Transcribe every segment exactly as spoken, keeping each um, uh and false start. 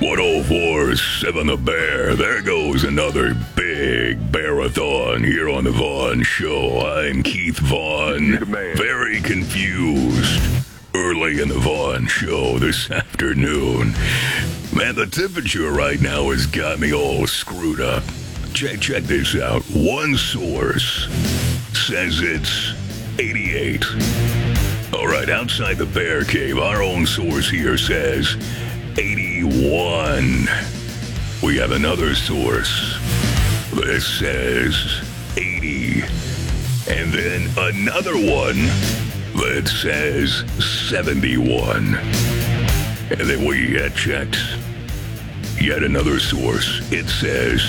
one oh four point seven The Bear. There goes another big bearathon here on the Vaughn Show. I'm Keith Vaughn, very confused. Early in the Vaughn Show this afternoon. Man, the temperature right now has got me all screwed up. Check, check this out. One source says it's eighty-eight. All right, outside the Bear Cave, our own source here says eighty-one. We have another source that says eighty. And then another one that says seventy-one. And then we had checked yet another source. It says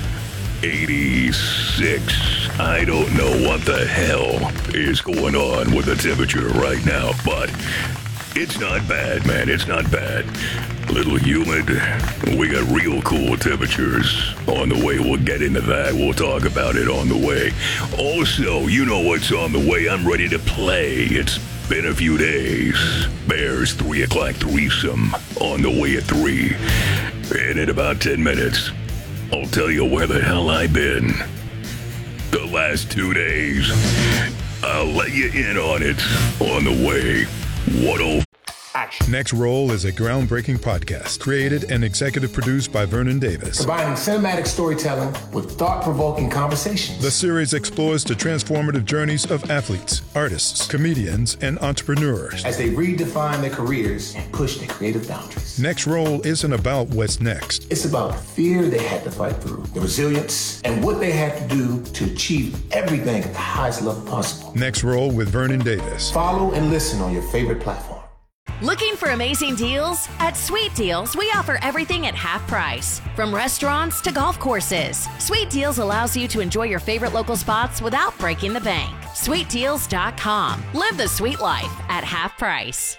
eighty-six. I don't know what the hell is going on with the temperature right now, but it's not bad, man. It's not bad. A little humid. We got real cool temperatures on the way. We'll get into that. We'll talk about it on the way. Also, you know what's on the way. I'm ready to play. It's been a few days. Bears three o'clock threesome on the way at three. And in about ten minutes, I'll tell you where the hell I've been the last two days. I'll let you in on it on the way. What oh Action. Next Roll is a groundbreaking podcast created and executive produced by Vernon Davis. Combining cinematic storytelling with thought-provoking conversations. The series explores the transformative journeys of athletes, artists, comedians, and entrepreneurs as they redefine their careers and push their creative boundaries. Next Roll isn't about what's next. It's about the fear they had to fight through, the resilience, and what they had to do to achieve everything at the highest level possible. Next Roll with Vernon Davis. Follow and listen on your favorite platform. Looking for amazing deals? At Sweet Deals, we offer everything at half price. From restaurants to golf courses, Sweet Deals allows you to enjoy your favorite local spots without breaking the bank. sweet deals dot com. Live the sweet life at half price.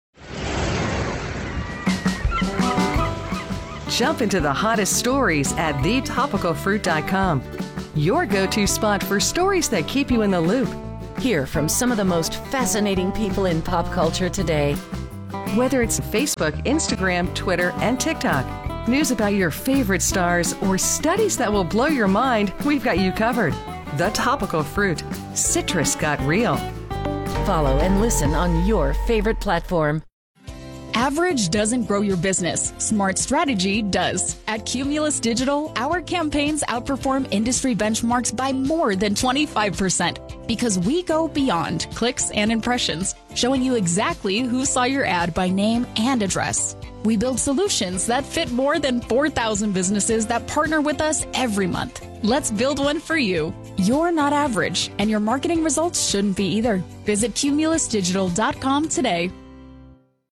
Jump into the hottest stories at the topical fruit dot com. Your go-to spot for stories that keep you in the loop. Hear from some of the most fascinating people in pop culture today. Whether it's Facebook, Instagram, Twitter, and TikTok, news about your favorite stars, or studies that will blow your mind, we've got you covered. The Topical Fruit. Citrus got real. Follow and listen on your favorite platform. Average doesn't grow your business. Smart strategy does. At Cumulus Digital, our campaigns outperform industry benchmarks by more than twenty-five percent because we go beyond clicks and impressions, showing you exactly who saw your ad by name and address. We build solutions that fit more than four thousand businesses that partner with us every month. Let's build one for you. You're not average, and your marketing results shouldn't be either. Visit cumulus digital dot com today.